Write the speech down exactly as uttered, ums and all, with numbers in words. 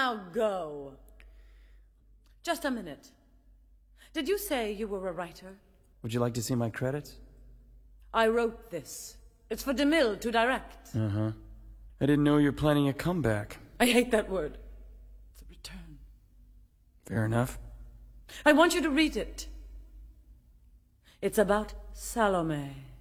Now go. Just a minute. Did you say you were a writer? Would you like to see my credits? I wrote this. It's for DeMille to direct. Uh-huh. I didn't know you were planning a comeback. I hate that word. It's a return. Fair enough. I want you to read it. It's about Salome.